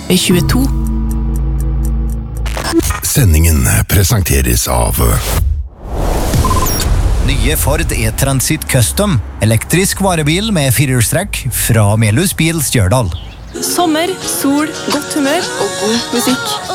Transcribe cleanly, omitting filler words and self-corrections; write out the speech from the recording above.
er 22. Sendingen presenteres av Nye Ford E-Transit Custom, elektrisk varebil med firehjulstrekk fra Melhus Bil Stjørdal. Sommer, sol, godt humør og god musikk.